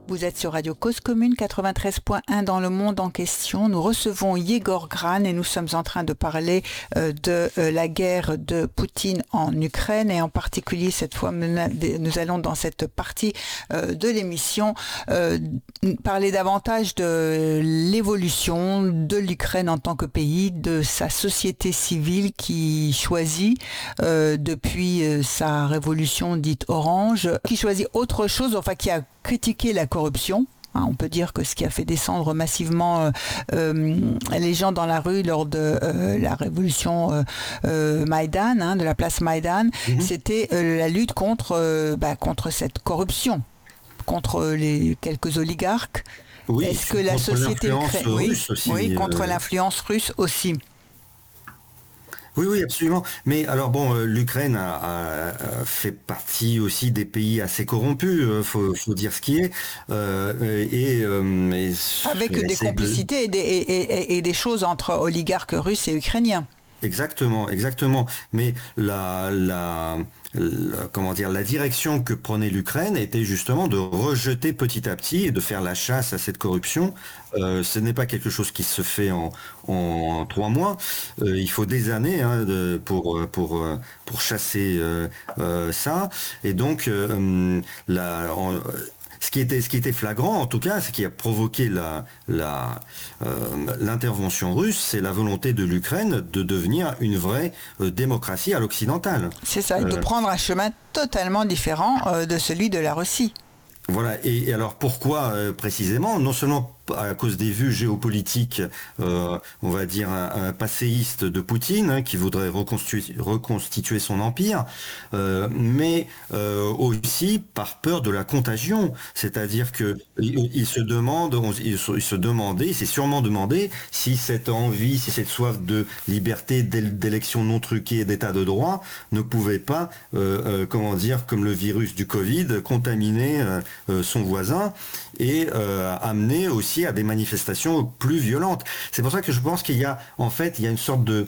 Vous êtes sur Radio Cause Commune 93.1 dans le monde en question. Nous recevons Yegor Gran et nous sommes en train de parler de la guerre de Poutine en Ukraine et en particulier cette fois nous allons dans cette partie de l'émission parler davantage de l'évolution de l'Ukraine en tant que pays, de sa société civile qui choisit depuis sa révolution dite orange, qui choisit autre chose, enfin qui a critiqué la corruption. On peut dire que ce qui a fait descendre massivement les gens dans la rue lors de la révolution Maïdan, de la place Maïdan, c'était la lutte contre cette corruption, contre les quelques oligarques. Oui, est-ce que la société russe aussi, contre l'influence russe aussi. Oui, absolument. Mais alors bon, l'Ukraine a fait partie aussi des pays assez corrompus, faut dire ce qui est. Avec des complicités et des choses entre oligarques russes et ukrainiens. Exactement. Mais la direction que prenait l'Ukraine était justement de rejeter petit à petit et de faire la chasse à cette corruption. Ce n'est pas quelque chose qui se fait en 3 mois. Il faut des années pour chasser ça. Et donc ce qui était flagrant, en tout cas, ce qui a provoqué l'intervention russe, c'est la volonté de l'Ukraine de devenir une vraie démocratie à l'occidentale. C'est ça, et de prendre un chemin totalement différent de celui de la Russie. Voilà, et alors pourquoi précisément? Non seulement à cause des vues géopolitiques, on va dire un passéiste de Poutine, qui voudrait reconstituer son empire, mais aussi par peur de la contagion. C'est-à-dire que il se sûrement demandé si cette envie, si cette soif de liberté, d'élections non truquées, d'état de droit, ne pouvait pas, comme le virus du Covid, contaminer son voisin et amener aussi à des manifestations plus violentes. C'est pour ça que je pense qu'il y a une sorte de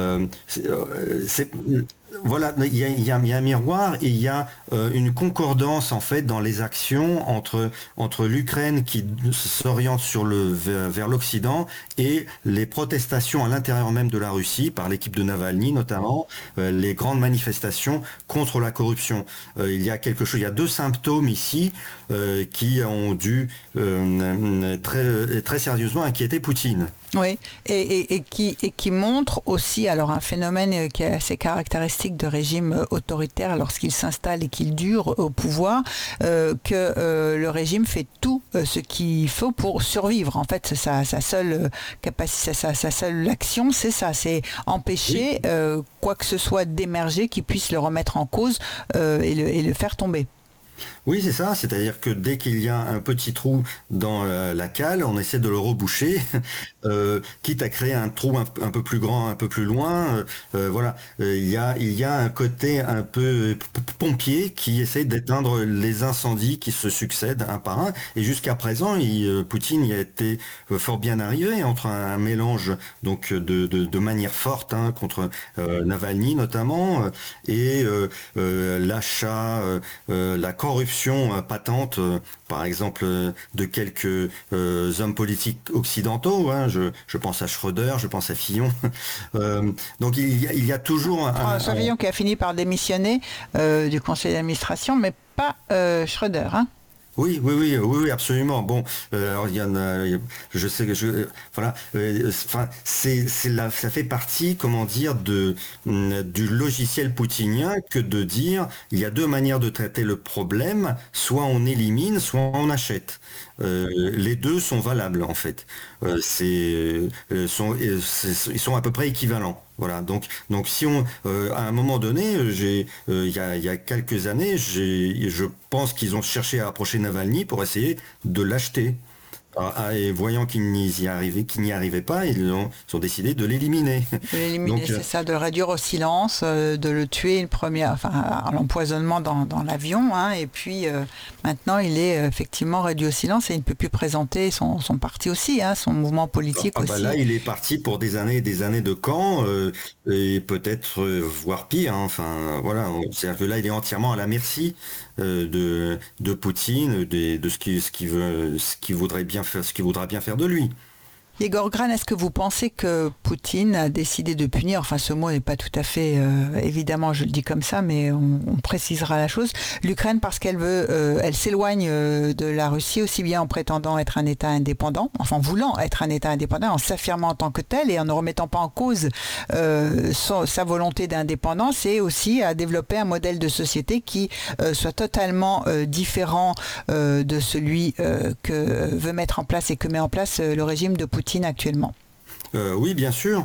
il y a un miroir et il y a une concordance en fait dans les actions entre l'Ukraine qui s'oriente vers l'Occident et les protestations à l'intérieur même de la Russie par l'équipe de Navalny notamment, les grandes manifestations contre la corruption. Il y a 2 symptômes ici qui ont dû très très sérieusement inquiéter Poutine. Oui, et qui montre aussi alors un phénomène qui est assez caractéristique de régime autoritaire lorsqu'il s'installe et qu'il dure au pouvoir, que le régime fait tout ce qu'il faut pour survivre. En fait, sa seule capacité, sa seule action, c'est ça, c'est empêcher quoi que ce soit d'émerger qui puisse le remettre en cause et le faire tomber. Oui, c'est ça, c'est-à-dire que dès qu'il y a un petit trou dans la cale, on essaie de le reboucher, quitte à créer un trou un peu plus grand, un peu plus loin. Voilà, il y a un côté un peu pompier qui essaie d'éteindre les incendies qui se succèdent un par un. Et jusqu'à présent, Poutine y a été fort bien arrivé entre un mélange donc de manière forte contre Navalny notamment et l'achat, la corruption patente, par exemple, de quelques hommes politiques occidentaux. Je pense à Schröder, je pense à Fillon. Donc il y a toujours Fillon qui a fini par démissionner du conseil d'administration, mais pas Schröder. Oui, absolument. Bon, alors je sais que ça fait partie, du logiciel poutinien que de dire il y a 2 manières de traiter le problème, soit on élimine, soit on achète. Les 2 sont valables en fait. Ils sont à peu près équivalents. Voilà. Donc si à un moment donné, il y a quelques années, je pense qu'ils ont cherché à approcher Navalny pour essayer de l'acheter. Et voyant qu'il n'y arrivait pas, ils ont décidé de l'éliminer. Donc, c'est ça, de le réduire au silence, de le tuer à l'empoisonnement dans l'avion, et puis maintenant il est effectivement réduit au silence et il ne peut plus présenter son parti aussi, son mouvement politique aussi. Là, il est parti pour des années et des années de camp, et peut-être voire pire. Voilà, c'est-à-dire que là, il est entièrement à la merci de Poutine, de ce qu'il voudrait bien faire, ce qu'il voudra bien faire de lui. Yegor Gran, est-ce que vous pensez que Poutine a décidé de punir, enfin ce mot n'est pas tout à fait, évidemment je le dis comme ça, mais on précisera la chose, l'Ukraine parce qu'elle veut, elle s'éloigne de la Russie aussi bien en prétendant être un État indépendant, enfin en voulant être un État indépendant, en s'affirmant en tant que tel et en ne remettant pas en cause sa volonté d'indépendance, et aussi à développer un modèle de société qui soit totalement différent de celui que veut mettre en place et que met en place le régime de Poutine actuellement. Oui, bien sûr.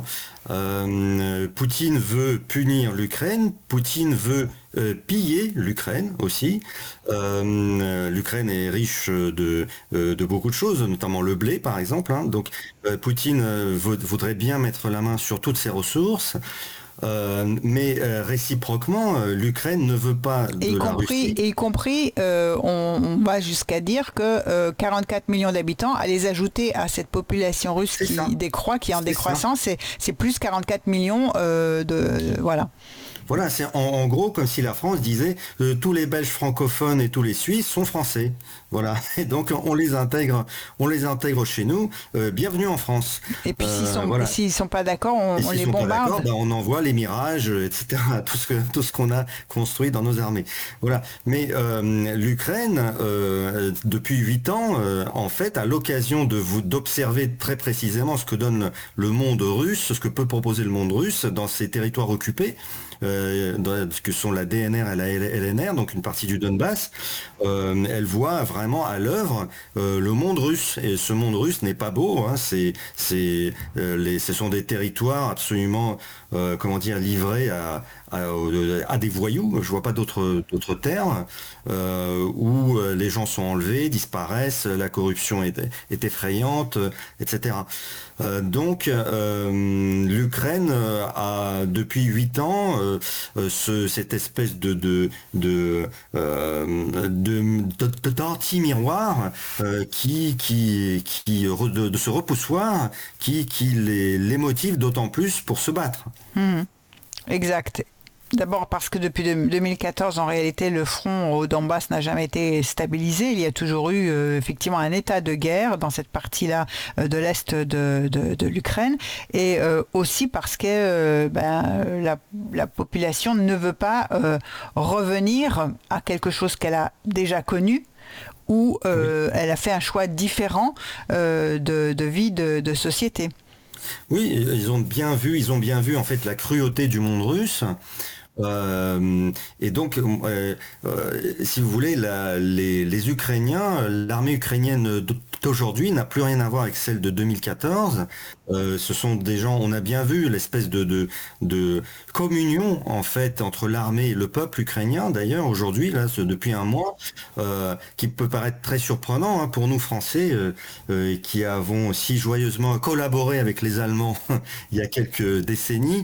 Poutine veut punir l'Ukraine. Poutine veut piller l'Ukraine aussi. L'Ukraine est riche de beaucoup de choses, notamment le blé, par exemple. Hein. Donc, Poutine voudrait bien mettre la main sur toutes ses ressources. Mais réciproquement, l'Ukraine ne veut pas de la Russie. Et y compris, on va jusqu'à dire que 44 millions d'habitants, à les ajouter à cette population russe qui décroît, qui est en décroissance, c'est plus 44 millions voilà. Voilà, c'est en gros comme si la France disait tous les Belges francophones et tous les Suisses sont français. Voilà, et donc on les intègre chez nous. Bienvenue en France. Et puis s'ils sont pas d'accord, on les bombarde. On envoie les Mirages, etc. Tout ce qu'on a construit dans nos armées. Voilà. Mais l'Ukraine, depuis 8 ans, en fait, à l'occasion d'observer très précisément ce que donne le monde russe, ce que peut proposer le monde russe dans ces territoires occupés. Ce que sont la DNR et la LNR, donc une partie du Donbass, elle voit vraiment à l'œuvre le monde russe. Et ce monde russe n'est pas beau, hein, ce sont des territoires absolument, livrés à des voyous, je vois pas d'autres termes, où les gens sont enlevés, disparaissent, la corruption est effrayante, etc. Donc l'Ukraine a depuis 8 ans cette espèce de d'anti-miroir de ce repoussoir qui les motive d'autant plus pour se battre. Exact. D'abord parce que depuis 2014, en réalité, le front au Donbass n'a jamais été stabilisé. Il y a toujours eu effectivement un état de guerre dans cette partie-là de l'Est de l'Ukraine. Et aussi parce que la population ne veut pas revenir à quelque chose qu'elle a déjà connu, où elle a fait un choix différent de vie, de société. Oui, ils ont bien vu en fait la cruauté du monde russe. Et donc, si vous voulez, les Ukrainiens, l'armée ukrainienne d'aujourd'hui n'a plus rien à voir avec celle de 2014. Ce sont des gens, on a bien vu l'espèce de communion en fait entre l'armée et le peuple ukrainien. D'ailleurs, aujourd'hui, là, depuis un mois, qui peut paraître très surprenant hein, pour nous Français, qui avons si joyeusement collaboré avec les Allemands il y a quelques décennies.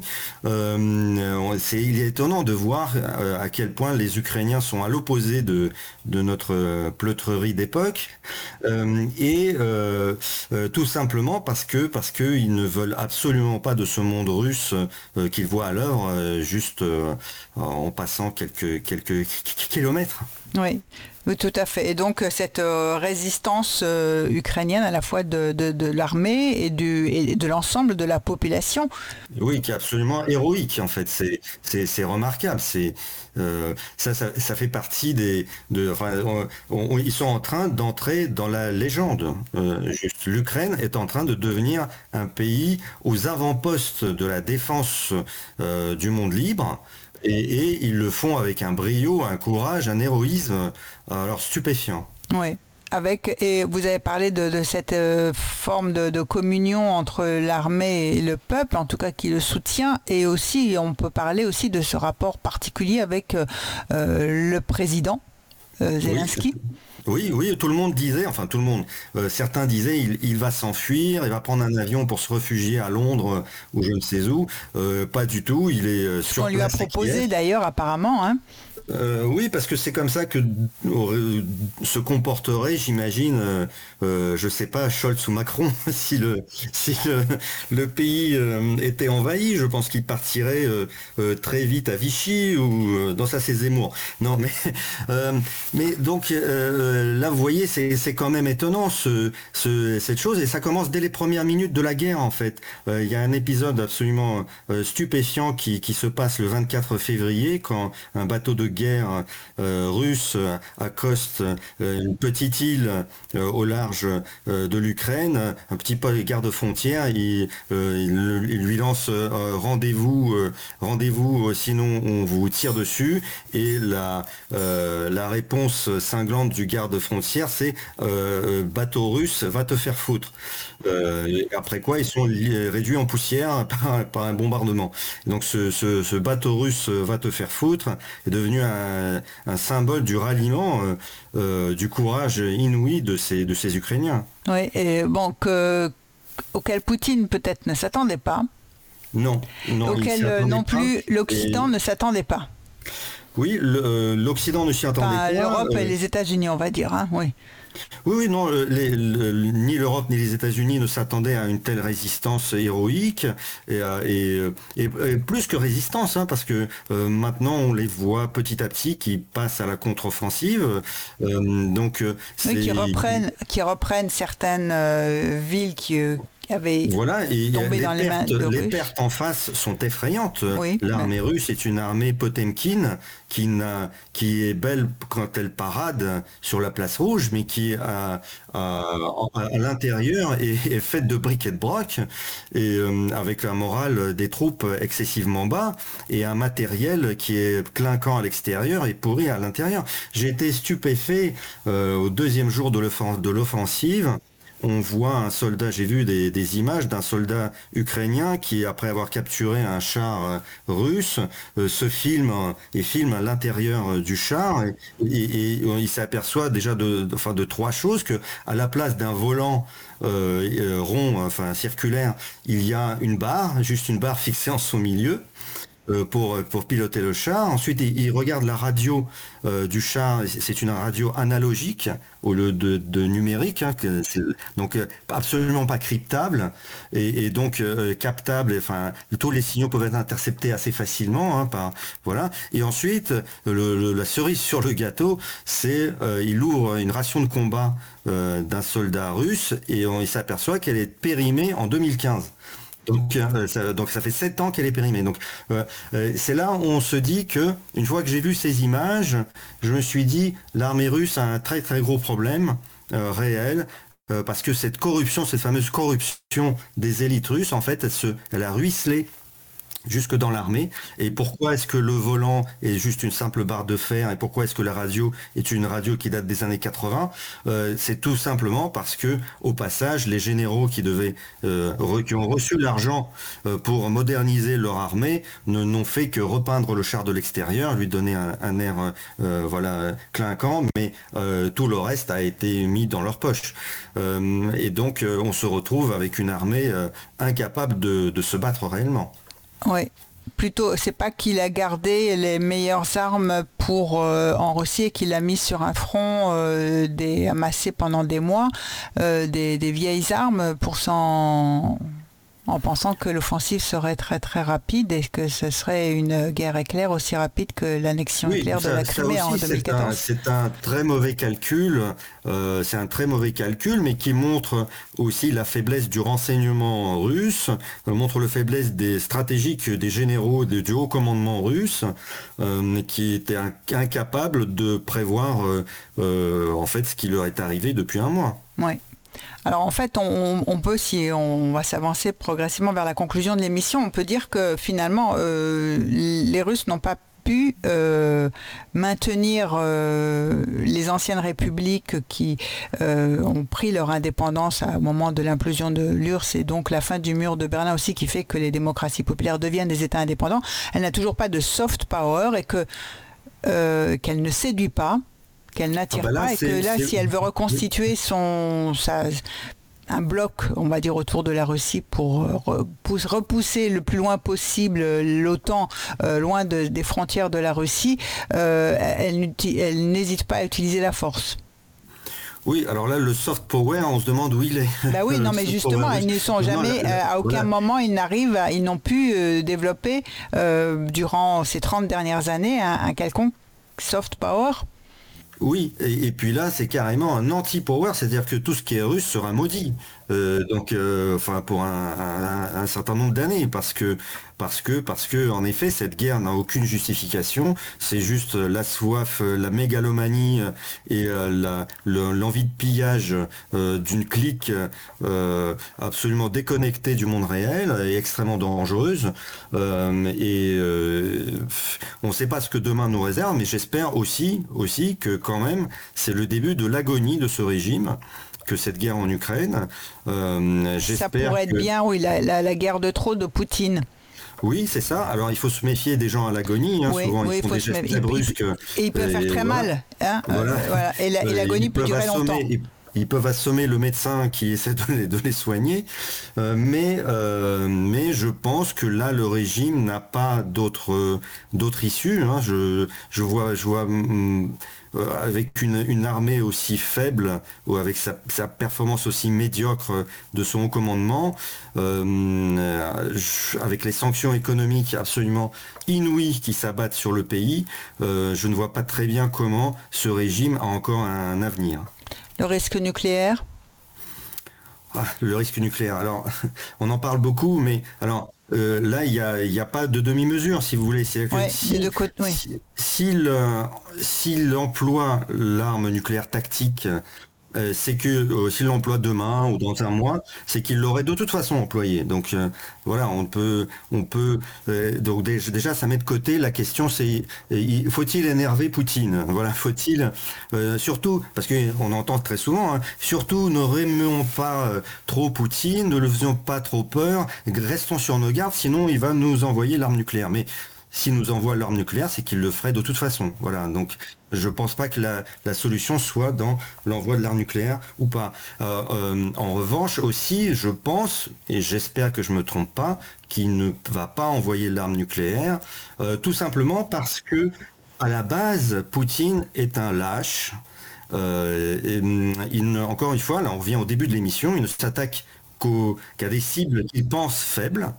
Il est étonnant de voir à quel point les Ukrainiens sont à l'opposé de notre pleutrerie d'époque, et tout simplement parce que ils ne veulent absolument pas de ce monde russe qu'ils voient à l'œuvre juste en passant quelques kilomètres. Oui. Oui, tout à fait. Et donc cette résistance ukrainienne à la fois de l'armée et de l'ensemble de la population. Oui, qui est absolument héroïque en fait. C'est remarquable. Ça fait partie ils sont en train d'entrer dans la légende. L'Ukraine est en train de devenir un pays aux avant-postes de la défense du monde libre. Et ils le font avec un brio, un courage, un héroïsme, alors stupéfiant. Oui. Et vous avez parlé de cette forme de communion entre l'armée et le peuple, en tout cas qui le soutient, et aussi on peut parler aussi de ce rapport particulier avec le président Zelensky. Oui, tout le monde disait, enfin tout le monde, certains disaient il va s'enfuir, il va prendre un avion pour se réfugier à Londres ou je ne sais où. Pas du tout, il est sur place. On lui a proposé d'ailleurs apparemment. Hein. Oui, parce que c'est comme ça que se comporterait, j'imagine, je sais pas, Scholz ou Macron, si le pays était envahi. Je pense qu'il partirait très vite à Vichy ou dans ça c'est Zemmour. Non, mais mais donc là, vous voyez, c'est quand même étonnant cette chose, et ça commence dès les premières minutes de la guerre en fait. Il y a un épisode absolument stupéfiant qui se passe le 24 février quand un bateau de guerre russe accoste une petite île au large de l'Ukraine, un petit peu garde-frontière, il lui lance rendez-vous, sinon on vous tire dessus, et la réponse cinglante du garde-frontière c'est bateau russe, va te faire foutre. Après quoi ils sont réduits en poussière par un bombardement. Donc ce bateau russe va te faire foutre est devenu un symbole du ralliement, du courage inouï de ces Ukrainiens. Oui, et bon, auquel Poutine peut-être ne s'attendait pas. Non, auquel non plus l'Occident ne s'attendait pas. Oui, l'Occident ne s'y attendait pas. L'Europe et les États-Unis, on va dire, hein, oui. Oui, non, ni l'Europe ni les États-Unis ne s'attendaient à une telle résistance héroïque, et plus que résistance, hein, parce que maintenant on les voit petit à petit qui passent à la contre-offensive. Donc, oui, qui reprennent certaines villes qui avaient tombé dans les mains de Russes. Les pertes en face sont effrayantes. Oui, l'armée russe est une armée Potemkin qui est belle quand elle parade sur la place rouge, mais qui à l'intérieur est faite de briques et de broc, et avec un moral des troupes excessivement bas, et un matériel qui est clinquant à l'extérieur et pourri à l'intérieur. J'ai été stupéfait au deuxième jour de l'offensive. On voit un soldat, j'ai vu des images d'un soldat ukrainien qui, après avoir capturé un char russe, se filme et filme à l'intérieur du char, et il s'aperçoit déjà de trois choses: que à la place d'un volant rond, enfin circulaire, il y a juste une barre fixée en son milieu. Pour piloter le char. Ensuite, il regarde la radio du char. C'est une radio analogique au lieu de numérique, hein, donc absolument pas cryptable, et donc captable. Enfin, tous les signaux peuvent être interceptés assez facilement, hein, voilà. Et ensuite, la cerise sur le gâteau, c'est il ouvre une ration de combat d'un soldat russe, et il s'aperçoit qu'elle est périmée en 2015. Donc ça fait 7 ans qu'elle est périmée. Donc c'est là où on se dit que, une fois que j'ai vu ces images, je me suis dit, l'armée russe a un très très gros problème réel, parce que cette fameuse corruption des élites russes, en fait, elle a ruisselé jusque dans l'armée. Et pourquoi est-ce que le volant est juste une simple barre de fer, et pourquoi est-ce que la radio est une radio qui date des années 80? C'est tout simplement parce que, au passage, les généraux qui ont reçu l'argent pour moderniser leur armée n'ont fait que repeindre le char de l'extérieur, lui donner un air voilà, clinquant, mais tout le reste a été mis dans leur poche. Et donc on se retrouve avec une armée incapable de se battre réellement. Oui, plutôt, c'est pas qu'il a gardé les meilleures armes en Russie, et qu'il a mis sur un front amassé pendant des mois, des vieilles armes en pensant que l'offensive serait très très rapide, et que ce serait une guerre éclair aussi rapide que l'annexion éclair de la Crimée en 2014. C'est un très mauvais calcul, mais qui montre aussi la faiblesse du renseignement russe, montre la faiblesse stratégiques des généraux du haut commandement russe, qui étaient incapables de prévoir en fait ce qui leur est arrivé depuis un mois. Oui. Alors en fait, on peut, si on va s'avancer progressivement vers la conclusion de l'émission, on peut dire que finalement, les Russes n'ont pas pu maintenir les anciennes républiques qui ont pris leur indépendance au moment de l'implosion de l'URSS, et donc la fin du mur de Berlin aussi, qui fait que les démocraties populaires deviennent des États indépendants. Elle n'a toujours pas de soft power, et qu'elle ne séduit pas, qu'elle n'attire pas, et que là, si elle veut reconstituer un bloc, on va dire, autour de la Russie pour repousser le plus loin possible l'OTAN loin des frontières de la Russie, elle n'hésite pas à utiliser la force. Oui, alors là, le soft power, on se demande où il est. Bah oui, non, mais justement, ils ne sont jamais, à aucun moment, ils n'ont pu développer, durant ces 30 dernières années, un quelconque soft power. Oui, et puis là, c'est carrément un anti-power, c'est-à-dire que tout ce qui est russe sera maudit. Enfin, pour un certain nombre d'années, parce que, en effet, cette guerre n'a aucune justification. C'est juste la soif, la mégalomanie et l'envie de pillage d'une clique absolument déconnectée du monde réel et extrêmement dangereuse. On ne sait pas ce que demain nous réserve, mais j'espère aussi que quand même, c'est le début de l'agonie de ce régime. Que cette guerre en Ukraine, ça pourrait être bien, oui, la guerre de trop de Poutine. Oui, c'est ça. Alors, il faut se méfier des gens à l'agonie. Oui, souvent, ils font des gestes très brusques. Et ils peuvent faire très mal. Hein, voilà. Et l'agonie peut durer longtemps. Ils peuvent assommer le médecin qui essaie de les soigner, mais je pense que là le régime n'a pas d'autre issue. Hein. Je vois avec une armée aussi faible, ou avec sa performance aussi médiocre de son haut commandement, avec les sanctions économiques absolument inouïes qui s'abattent sur le pays, je ne vois pas très bien comment ce régime a encore un avenir. Le risque nucléaire ? Le risque nucléaire. Alors, on en parle beaucoup, mais alors là, il y a pas de demi-mesure, si vous voulez. S'il emploie l'arme nucléaire tactique, c'est que s'il l'emploie demain ou dans un mois, c'est qu'il l'aurait de toute façon employé. Donc voilà, on peut donc déjà ça met de côté la question, c'est faut-il énerver Poutine? Voilà, faut-il surtout parce que on entend très souvent, hein, surtout ne remuons pas trop Poutine, ne le faisons pas trop peur, restons sur nos gardes, sinon il va nous envoyer l'arme nucléaire. Mais s'il nous envoie l'arme nucléaire, c'est qu'il le ferait de toute façon. Voilà, donc je pense pas que la solution soit dans l'envoi de l'arme nucléaire ou pas. En revanche aussi, je pense, et j'espère que je me trompe pas, qu'il ne va pas envoyer l'arme nucléaire, tout simplement parce que à la base, Poutine est un lâche. Encore une fois, là on revient au début de l'émission, il ne s'attaque qu'à des cibles qu'il pense faibles.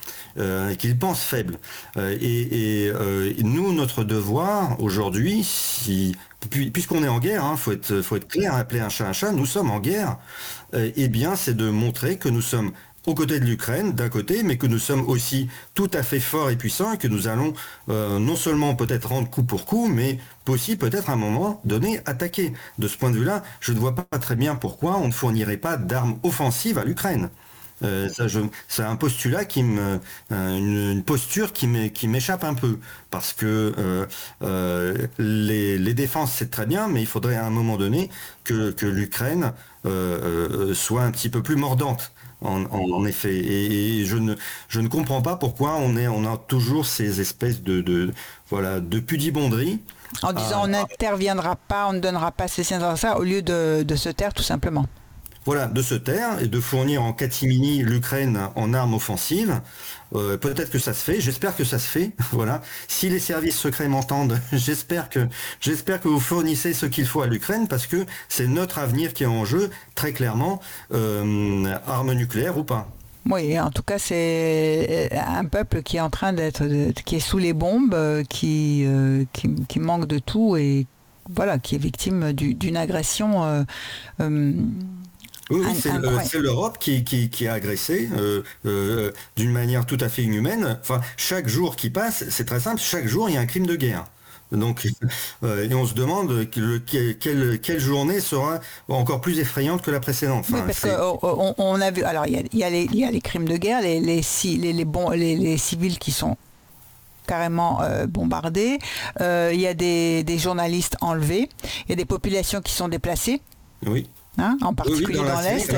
Nous, notre devoir aujourd'hui, puisqu'on est en guerre, hein, faut être clair, appeler un chat, nous sommes en guerre, eh bien, c'est de montrer que nous sommes aux côtés de l'Ukraine, d'un côté, mais que nous sommes aussi tout à fait forts et puissants, et que nous allons non seulement peut-être rendre coup pour coup, mais aussi peut-être à un moment donné attaquer. De ce point de vue-là, je ne vois pas très bien pourquoi on ne fournirait pas d'armes offensives à l'Ukraine. C'est un postulat une posture qui m'échappe un peu, parce que les défenses c'est très bien, mais il faudrait à un moment donné que l'Ukraine soit un petit peu plus mordante. En effet, et je ne comprends pas pourquoi on a toujours ces espèces de pudibonderie. En disant on n'interviendra pas, on ne donnera pas ceci, ça, au lieu de se taire tout simplement. Voilà, de se taire et de fournir en catimini l'Ukraine en armes offensives. Peut-être que ça se fait, j'espère que ça se fait. Voilà. Si les services secrets m'entendent, j'espère que vous fournissez ce qu'il faut à l'Ukraine, parce que c'est notre avenir qui est en jeu, très clairement, armes nucléaires ou pas. Oui, en tout cas, c'est un peuple qui est en train qui est sous les bombes, qui manque de tout et voilà, qui est victime d'une agression. Oui, c'est l'Europe qui a agressé d'une manière tout à fait inhumaine. Enfin, chaque jour qui passe, c'est très simple, chaque jour il y a un crime de guerre. Donc, et on se demande quelle journée sera encore plus effrayante que la précédente. Enfin, oui, parce qu'on a vu. Alors, il y a les crimes de guerre, les civils qui sont carrément bombardés. Il y a des journalistes enlevés. Il y a des populations qui sont déplacées. Oui. Hein, en particulier dans l'Est,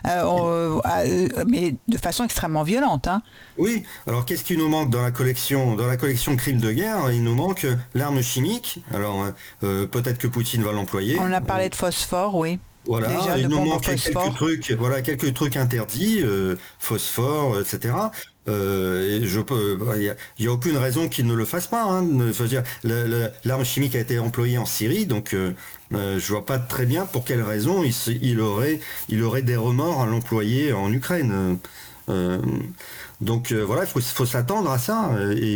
mais de façon extrêmement violente. Hein. Oui, alors qu'est-ce qui nous manque dans la collection crimes de guerre? Il nous manque l'arme chimique. Alors peut-être que Poutine va l'employer. On a parlé de phosphore, oui. Voilà, déjà il de nous bombes au manque phosphore. quelques trucs interdits, phosphore, etc. Et il y a aucune raison qu'ils ne le fassent pas, hein. Je veux dire, l'arme chimique a été employée en Syrie, donc je vois pas très bien pour quelle raison il aurait des remords à l'employer en Ukraine. Euh, donc voilà, il faut s'attendre à ça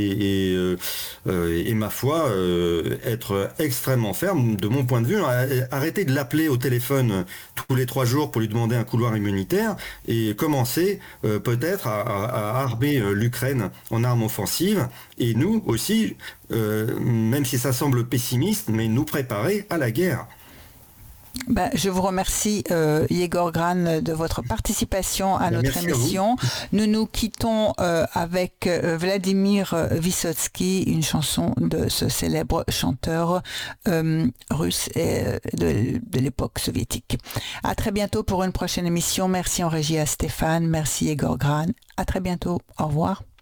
et ma foi, être extrêmement ferme de mon point de vue. Arrêter de l'appeler au téléphone tous les 3 jours pour lui demander un couloir immunitaire et commencer peut-être à armer l'Ukraine en armes offensives et nous aussi, même si ça semble pessimiste, mais nous préparer à la guerre. Ben, je vous remercie, Yegor Gran, de votre participation à notre Merci à vous. émission. Nous nous quittons avec Vladimir Vysotsky, une chanson de ce célèbre chanteur russe de l'époque soviétique. À très bientôt pour une prochaine émission. Merci en régie à Stéphane. Merci Yegor Gran. À très bientôt. Au revoir.